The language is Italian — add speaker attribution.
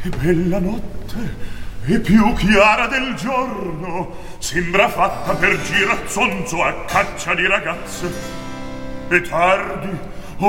Speaker 1: Che bella notte! E più chiara del giorno, sembra fatta per girazzonzo a caccia di ragazze. E tardi,